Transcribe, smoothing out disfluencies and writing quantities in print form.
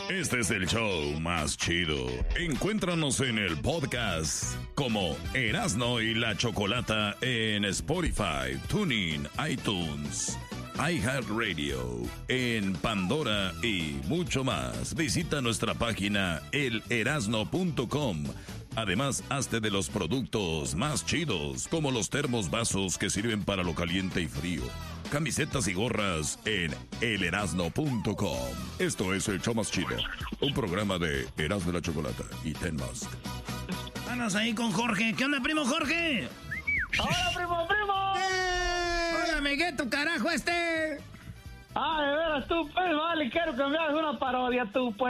Este es el show más chido. Encuéntranos en el podcast como Erasno y la Chocolata en Spotify, TuneIn, iTunes, iHeartRadio, en Pandora y mucho más. Visita nuestra página elerasno.com. Además, hazte de los productos más chidos, como los termos vasos que sirven para lo caliente y frío, camisetas y gorras en elerasno.com. Esto es el show más chido, un programa de Erasno y la Chocolata y Ten Musk. Vamos ahí con Jorge. ¿Qué onda, primo Jorge? ¡Hola, primo! ¡Hola, amiguito, carajo, este! Ah, de veras tú, pues, vale, quiero que me hagas una parodia tú, pues.